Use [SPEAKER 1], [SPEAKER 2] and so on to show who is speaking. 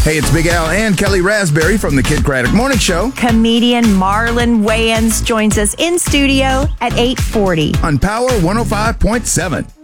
[SPEAKER 1] Hey, it's Big Al and Kelly Raspberry from the Kid Craddock Morning Show.
[SPEAKER 2] Comedian Marlon Wayans joins us in studio at 8:40
[SPEAKER 1] On Power 105.7.